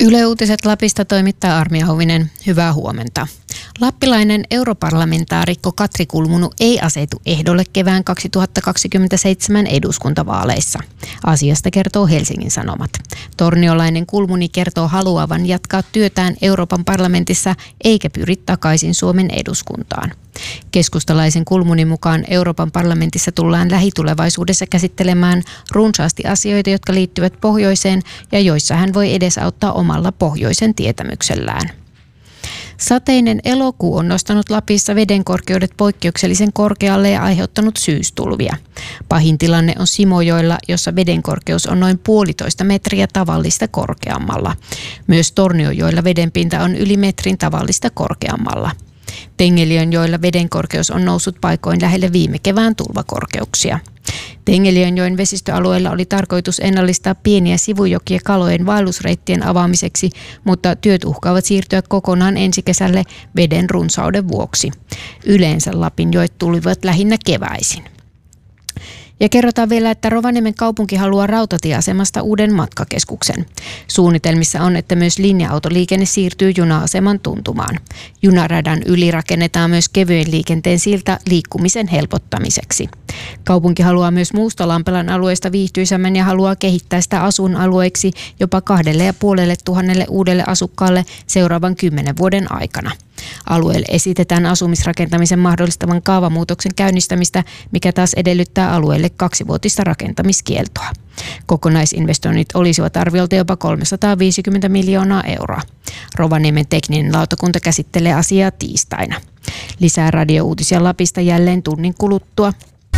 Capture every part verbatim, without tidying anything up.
Yle Uutiset Lapista toimittaa Armia Hovinen. Hyvää huomenta. Lappilainen europarlamentaarikko Katri Kulmunu ei asetu ehdolle kevään kaksituhattakaksikymmentäseitsemän eduskuntavaaleissa. Asiasta kertoo Helsingin Sanomat. Torniolainen Kulmuni kertoo haluavan jatkaa työtään Euroopan parlamentissa eikä pyri takaisin Suomen eduskuntaan. Keskustalaisen Kulmunin mukaan Euroopan parlamentissa tullaan lähitulevaisuudessa käsittelemään runsaasti asioita, jotka liittyvät pohjoiseen ja joissa hän voi edesauttaa omalla pohjoisen tietämyksellään. Sateinen elokuu on nostanut Lapissa vedenkorkeudet poikkeuksellisen korkealle ja aiheuttanut syystulvia. Pahin tilanne on Simojoella, jossa vedenkorkeus on noin puolitoista metriä tavallista korkeammalla. Myös Tornionjoella vedenpinta on yli metrin tavallista korkeammalla. Tengeliönjoella vedenkorkeus on noussut paikoin lähelle viime kevään tulvakorkeuksia. Tengeliönjoen vesistöalueella oli tarkoitus ennallistaa pieniä sivujokia kalojen vaellusreittien avaamiseksi, mutta työt uhkaavat siirtyä kokonaan ensi kesälle veden runsauden vuoksi. Yleensä Lapin joet tulivat lähinnä keväisin. Ja kerrotaan vielä, että Rovaniemen kaupunki haluaa rautatieasemasta uuden matkakeskuksen. Suunnitelmissa on, että myös linja-autoliikenne siirtyy juna-aseman tuntumaan. Junaradan yli rakennetaan myös kevyen liikenteen silta liikkumisen helpottamiseksi. Kaupunki haluaa myös Muustolampelan alueesta viihtyisämmän ja haluaa kehittää sitä asuinalueeksi jopa kahdelle ja puolelle tuhannelle uudelle asukkaalle seuraavan kymmenen vuoden aikana. Alueelle esitetään asumisrakentamisen mahdollistavan kaavamuutoksen käynnistämistä, mikä taas edellyttää alueelle kaksivuotista rakentamiskieltoa. Kokonaisinvestoinnit olisivat arviolta jopa kolmesataaviisikymmentä miljoonaa euroa. Rovaniemen tekninen lautakunta käsittelee asiaa tiistaina. Lisää radiouutisia Lapista jälleen tunnin kuluttua.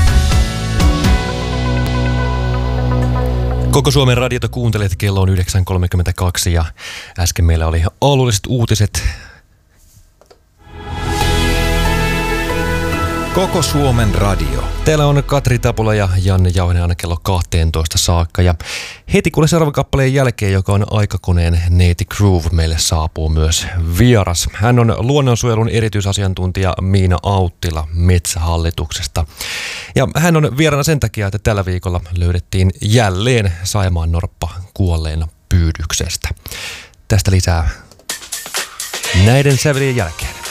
Koko Suomen radiota kuuntelet, kello on yhdeksän kolmekymmentäkaksi ja äsken meillä oli alueelliset uutiset. Koko Suomen radio. Täällä on Katri Tapula ja Janne Jauhinen aina kello kaksitoista saakka. Ja heti kuule seuraavan kappaleen jälkeen, joka on Aikakoneen Neiti Groove, meille saapuu myös vieras. Hän on luonnonsuojelun erityisasiantuntija Miina Auttila Metsähallituksesta. Ja hän on vieraana sen takia, että tällä viikolla löydettiin jälleen saimaannorppa kuolleena pyydyksestä. Tästä lisää näiden sävelien jälkeen.